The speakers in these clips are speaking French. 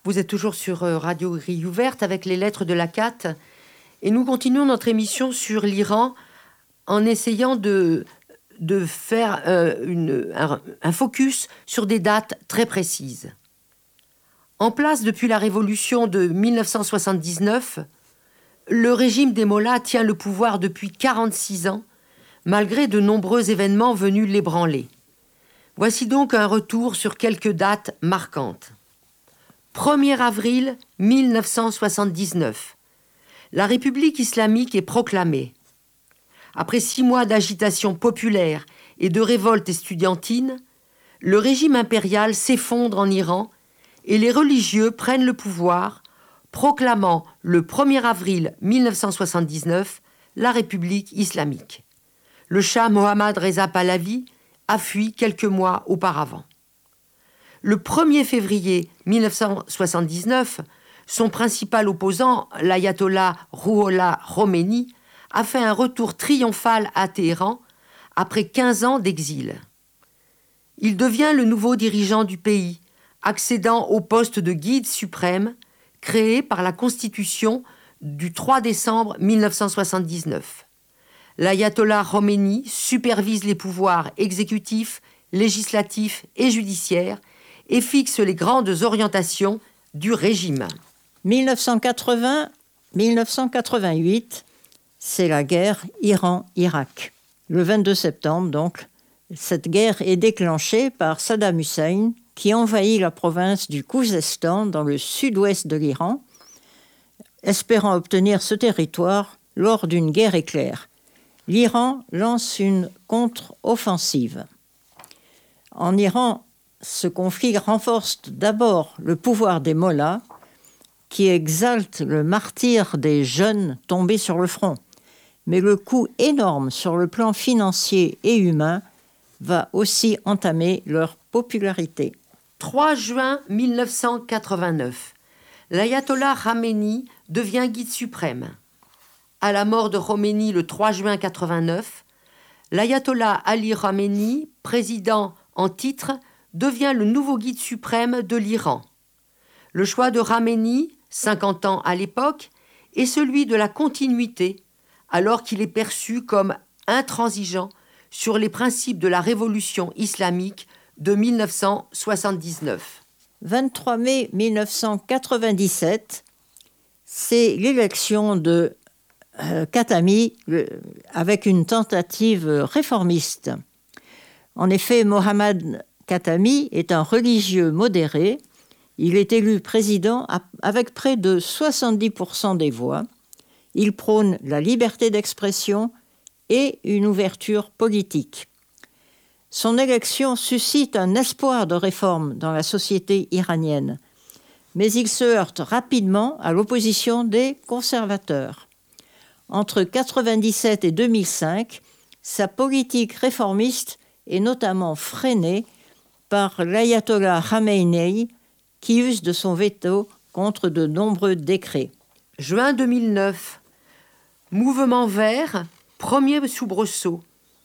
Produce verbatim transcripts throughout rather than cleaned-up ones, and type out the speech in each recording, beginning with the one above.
Vous êtes toujours sur Radio Grille Ouverte avec les lettres de l'Akat et nous continuons notre émission sur l'Iran en essayant de, de faire euh, une, un, un focus sur des dates très précises. En place depuis la révolution de mille neuf cent soixante-dix-neuf, le régime des mollahs tient le pouvoir depuis quarante-six ans, malgré de nombreux événements venus l'ébranler. Voici donc un retour sur quelques dates marquantes. premier avril mille neuf cent soixante-dix-neuf. La République islamique est proclamée. Après six mois d'agitation populaire et de révolte estudiantine, le régime impérial s'effondre en Iran et les religieux prennent le pouvoir, proclamant le premier avril mille neuf cent soixante-dix-neuf la République islamique. Le Shah Mohammad Reza Pahlavi a fui quelques mois auparavant. Le premier février mille neuf cent soixante-dix-neuf, son principal opposant, l'ayatollah Rouhollah Khomeini, a fait un retour triomphal à Téhéran après quinze ans d'exil. Il devient le nouveau dirigeant du pays, accédant au poste de guide suprême créé par la Constitution du trois décembre mille neuf cent soixante-dix-neuf. L'ayatollah Khomeini supervise les pouvoirs exécutifs, législatifs et judiciaires et fixe les grandes orientations du régime. mille neuf cent quatre-vingts à mille neuf cent quatre-vingt-huit, c'est la guerre Iran-Irak. Le vingt-deux septembre, donc, cette guerre est déclenchée par Saddam Hussein, qui envahit la province du Khouzestan, dans le sud-ouest de l'Iran, espérant obtenir ce territoire lors d'une guerre éclair. L'Iran lance une contre-offensive. En Iran, ce conflit renforce d'abord le pouvoir des mollahs, qui exaltent le martyre des jeunes tombés sur le front. Mais le coût énorme sur le plan financier et humain va aussi entamer leur popularité. trois juin mille neuf cent quatre-vingt-neuf, l'ayatollah Khamenei devient guide suprême. À la mort de Khomeini le trois juin quatre-vingt-neuf, l'ayatollah Ali Khamenei, président en titre, devient le nouveau guide suprême de l'Iran. Le choix de Khamenei, cinquante ans à l'époque, est celui de la continuité, alors qu'il est perçu comme intransigeant sur les principes de la révolution islamique de mille neuf cent soixante-dix-neuf. vingt-trois mai mille neuf cent quatre-vingt-dix-sept, c'est l'élection de euh, Khatami le, avec une tentative réformiste. En effet, Mohammad Khatami est un religieux modéré. Il est élu président avec près de soixante-dix pour cent des voix. Il prône la liberté d'expression et une ouverture politique. Son élection suscite un espoir de réforme dans la société iranienne, mais il se heurte rapidement à l'opposition des conservateurs. Entre mille neuf cent quatre-vingt-dix-sept et deux mille cinq, sa politique réformiste est notamment freinée par l'ayatollah Khamenei, qui use de son veto contre de nombreux décrets. Juin deux mille neuf, mouvement vert, premier soubresaut.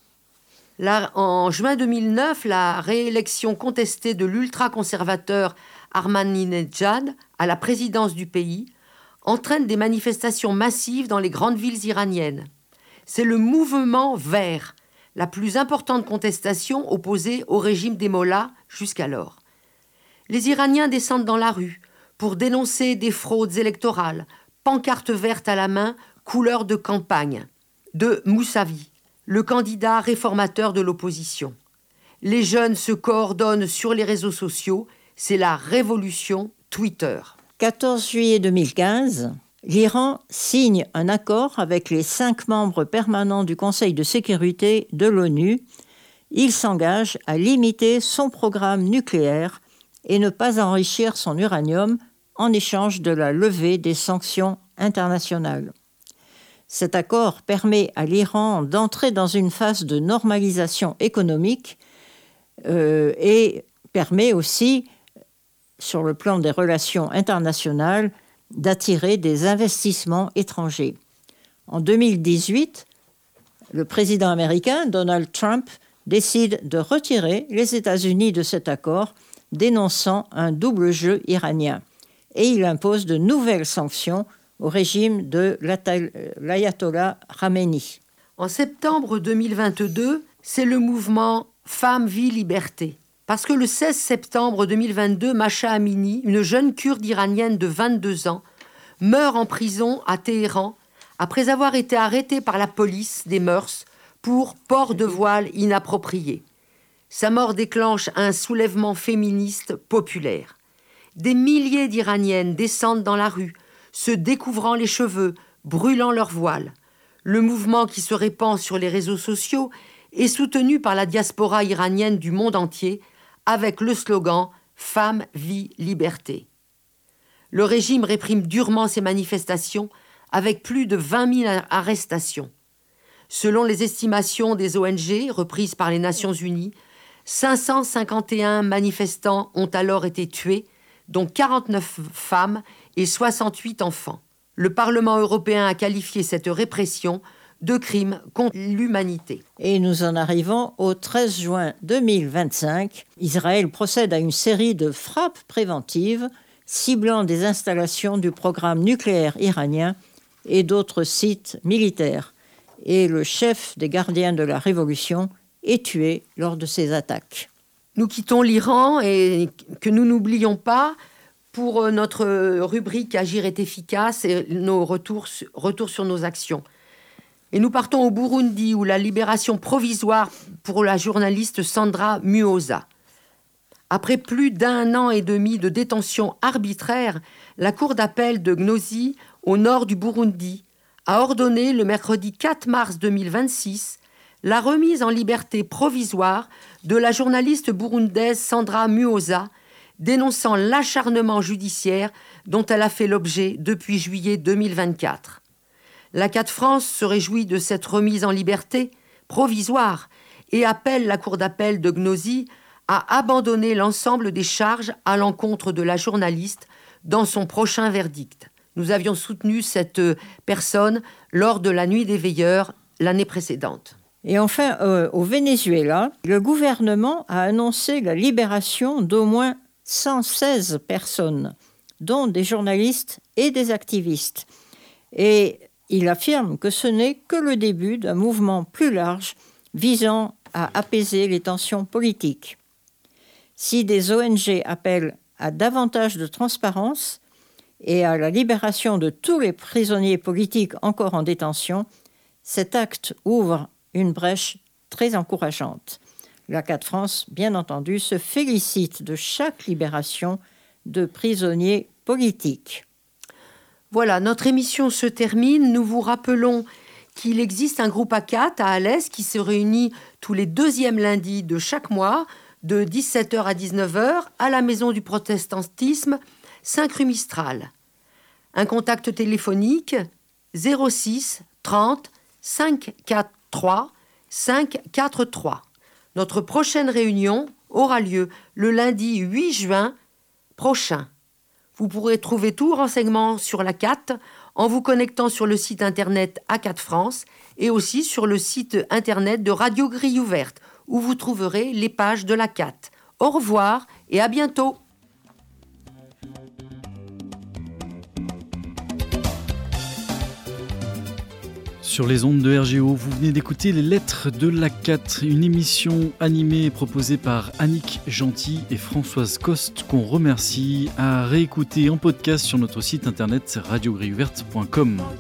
Là, en juin deux mille neuf, la réélection contestée de l'ultra-conservateur Ahmadinejad à la présidence du pays entraîne des manifestations massives dans les grandes villes iraniennes. C'est le mouvement vert, la plus importante contestation opposée au régime des mollahs jusqu'alors. Les Iraniens descendent dans la rue pour dénoncer des fraudes électorales, pancartes vertes à la main, couleur de campagne, de Moussavi, le candidat réformateur de l'opposition. Les jeunes se coordonnent sur les réseaux sociaux, c'est la révolution Twitter. quatorze juillet deux mille quinze, l'Iran signe un accord avec les cinq membres permanents du Conseil de sécurité de l'ONU. Il s'engage à limiter son programme nucléaire et ne pas enrichir son uranium en échange de la levée des sanctions internationales. Cet accord permet à l'Iran d'entrer dans une phase de normalisation économique euh, et permet aussi, sur le plan des relations internationales, d'attirer des investissements étrangers. En deux mille dix-huit, le président américain Donald Trump décide de retirer les États-Unis de cet accord, dénonçant un double jeu iranien. et il impose de nouvelles sanctions au régime de l'ayatollah Khamenei. En septembre deux mille vingt-deux, c'est le mouvement Femmes, Vie, Liberté. Parce que le seize septembre deux mille vingt-deux, Masha Amini, une jeune kurde iranienne de vingt-deux ans, meurt en prison à Téhéran après avoir été arrêtée par la police des mœurs pour port de voile inapproprié. Sa mort déclenche un soulèvement féministe populaire. Des milliers d'Iraniennes descendent dans la rue, se découvrant les cheveux, brûlant leur voile. Le mouvement qui se répand sur les réseaux sociaux est soutenu par la diaspora iranienne du monde entier avec le slogan « Femmes, vie, liberté ». Le régime réprime durement ces manifestations avec plus de vingt mille arrestations. Selon les estimations des O N G reprises par les Nations Unies, cinq cent cinquante et un manifestants ont alors été tués, dont quarante-neuf femmes et soixante-huit enfants. Le Parlement européen a qualifié cette répression de crime contre l'humanité. Et nous en arrivons au treize juin deux mille vingt-cinq. Israël procède à une série de frappes préventives ciblant des installations du programme nucléaire iranien et d'autres sites militaires. Et le chef des gardiens de la révolution est tué lors de ces attaques. Nous quittons l'Iran et que nous n'oublions pas, pour notre rubrique « Agir est efficace » et nos retours, retours sur nos actions. Et nous partons au Burundi, où la libération provisoire pour la journaliste Sandra Muhoza. Après plus d'un an et demi de détention arbitraire, la cour d'appel de Gnozi, au nord du Burundi, a ordonné le mercredi quatre mars deux mille vingt-six la remise en liberté provisoire de la journaliste burundaise Sandra Muhoza, dénonçant l'acharnement judiciaire dont elle a fait l'objet depuis juillet deux mille vingt-quatre. La C A T France se réjouit de cette remise en liberté provisoire et appelle la cour d'appel de Gnozi à abandonner l'ensemble des charges à l'encontre de la journaliste dans son prochain verdict. Nous avions soutenu cette personne lors de la Nuit des Veilleurs l'année précédente. Et enfin, euh, au Venezuela, le gouvernement a annoncé la libération d'au moins cent seize personnes, dont des journalistes et des activistes. Et il affirme que ce n'est que le début d'un mouvement plus large visant à apaiser les tensions politiques. Si des O N G appellent à davantage de transparence et à la libération de tous les prisonniers politiques encore en détention, cet acte ouvre une brèche très encourageante. La C A T France, bien entendu, se félicite de chaque libération de prisonniers politiques. Voilà, notre émission se termine. Nous vous rappelons qu'il existe un groupe A quatre à Alès qui se réunit tous les deuxièmes lundis de chaque mois, de dix-sept heures à dix-neuf heures, à la Maison du Protestantisme, cinq rue Mistral. Un contact téléphonique zéro six trente cinq quarante-trois cinq quarante-trois. Notre prochaine réunion aura lieu le lundi huit juin prochain. Vous pourrez trouver tout renseignement sur la C A T en vous connectant sur le site internet A quatre France et aussi sur le site internet de Radio Grille Ouverte où vous trouverez les pages de la C A T. Au revoir et à bientôt. Sur les ondes de R G O, vous venez d'écouter Les Lettres de la C A T, une émission animée et proposée par Annick Gentil et Françoise Coste, qu'on remercie, à réécouter en podcast sur notre site internet radio grille ouverte point com.